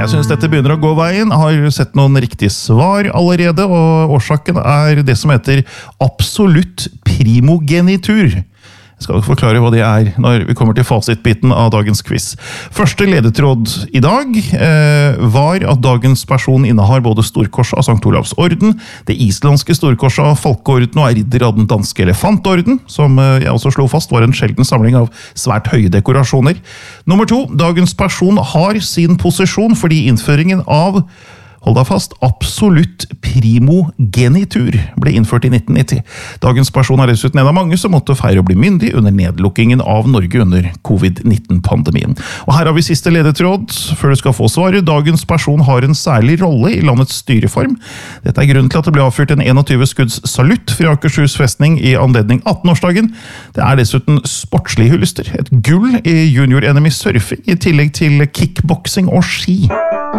Jeg synes dette begynner å gå veien, har sett noen riktige svar allerede, og årsaken er det som heter absolutt primogenitur. Jeg skal forklare hva det er når vi kommer til fasitbiten av dagens quiz. Første ledetråd i dag var at dagens person innehar både storkorset av Sankt Olavs orden, det islandske storkorset av Falkeorden og er ridder av den danske elefantorden, som jeg også slo fast var en sjelden samling av svært høye dekorasjoner. Nummer 2, dagens person har sin posisjon fordi innføringen av hold deg fast, absolutt primogenitur ble innført i 1990. Dagens person er dessuten en av mange som måtte feire å bli myndig under nedlukkingen av Norge under covid-19-pandemien. Og her har vi siste ledetråd, før du skal få svaret. Dagens person har en særlig rolle i landets styreform. Dette er grunnen til at det ble avfyrt en 21 skudds salutt fra Akershus festning i anledning 18-årsdagen. Det er dessuten sportslige hyllester, et gull i junior-NM i surfing, i tillegg til kickboksing og ski.